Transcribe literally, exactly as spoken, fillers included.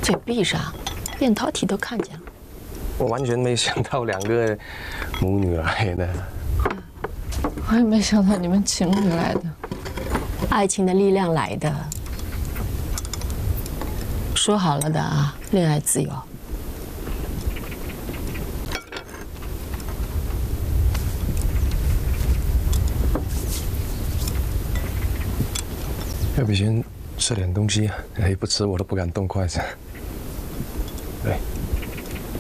嘴闭上，扁桃体都看见了。 我完全没想到两个母女来的。 我也没想到你们情侣来的。 爱情的力量来的。说好了的啊，恋爱自由。 要不先吃点东西啊？哎，不吃我都不敢动筷子。对。